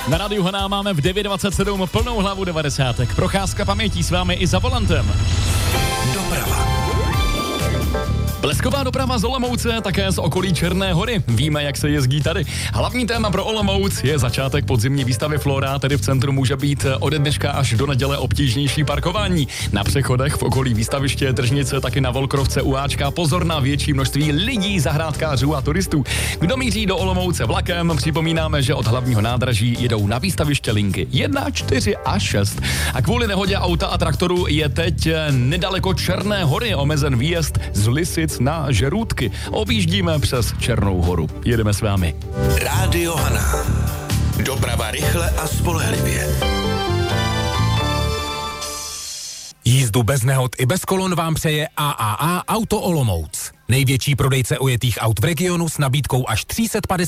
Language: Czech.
Na Rádiu Haná máme v 9:27 plnou hlavu 90. Procházka pamětí s vámi i za volantem. Doprava. Blesková doprava z Olomouce, také z okolí Černé Hory. Víme, jak se jezdí tady. Hlavní téma pro Olomouc je začátek podzimní výstavy Flora, tedy v centru může být ode dneška až do neděle obtížnější parkování. Na přechodech v okolí výstaviště Tržnice, taky na Volkrovce u Ačka pozor na větší množství lidí, zahrádkářů a turistů. Kdo míří do Olomouce vlakem, připomínáme, že od hlavního nádraží jedou na výstaviště linky 1, 4 a 6. A kvůli nehodě auta a traktoru je teď nedaleko Černé Hory omezen výjezd z Lisic na Žerůdky. Objíždíme přes Černou Horu. Jedeme s vámi. Rádio Haná. Doprava rychle a spolehlivě. Jízdu bez nehod i bez kolon vám přeje AAA Auto Olomouc. Největší prodejce ojetých aut v regionu s nabídkou až 350